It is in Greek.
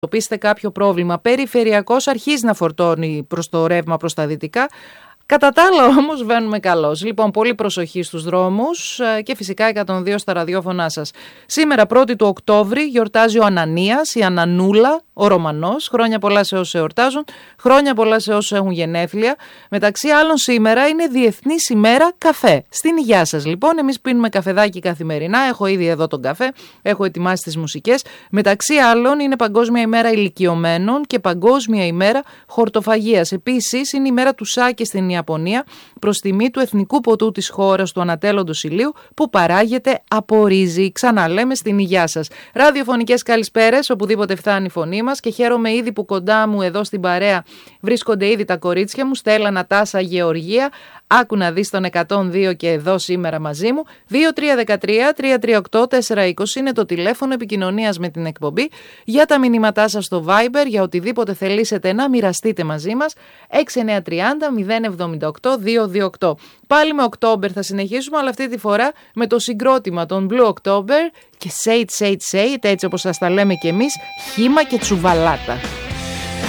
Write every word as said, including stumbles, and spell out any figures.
εντοπίσετε κάποιο πρόβλημα, περιφερειακός αρχίζει να φορτώνει προς το ρεύμα προς τα δυτικά. Κατά τα άλλα όμως βαίνουμε καλώς. Λοιπόν, πολύ προσοχή στους δρόμους και φυσικά εκατόν δύο στα ραδιόφωνά σας. Σήμερα πρώτη του Οκτώβρη γιορτάζει ο Ανανίας, η Ανανούλα, ο Ρωμανός. Χρόνια πολλά σε όσους εορτάζουν, χρόνια πολλά σε όσους έχουν γενέθλια. Μεταξύ άλλων σήμερα είναι Διεθνής ημέρα καφέ. Στην υγειά σας λοιπόν, εμείς πίνουμε καφεδάκι καθημερινά, έχω ήδη εδώ τον καφέ, έχω ετοιμάσει τις μουσικές. Μεταξύ άλλων είναι Παγκόσμια ημέρα ηλικιωμένων και Παγκόσμια ημέρα χορτοφαγίας. Επίσης είναι η μέρα του σάκε στην Ιαπωνία προς τιμή του εθνικού ποτού της χώρας του ανατέλλοντος ηλίου που παράγεται από ρύζι. Ξαναλέμε στην υγειά σας. Ραδιοφωνικές καλησπέρες οπουδήποτε φτάνει η φωνή μας και χαίρομαι ήδη που κοντά μου εδώ στην παρέα βρίσκονται ήδη τα κορίτσια μου, Στέλλα, Νατάσα, Γεωργία. Άκου να δεις τον εκατόν δύο και εδώ σήμερα μαζί μου. δύο τρία ένα τρία τρία τρία οκτώ τέσσερα είκοσι είναι το τηλέφωνο επικοινωνίας με την εκπομπή. Για τα μηνύματά σας στο Viber, για οτιδήποτε θελήσετε να μοιραστείτε μαζί μας. έξι εννιά τρία μηδέν μηδέν εβδομήντα οκτώ διακόσια είκοσι οκτώ. Πάλι με October θα συνεχίσουμε, αλλά αυτή τη φορά με το συγκρότημα των Blue October και Say It, Say It, Say It, έτσι όπως σας τα λέμε και εμείς, χύμα και τσουβαλάτα.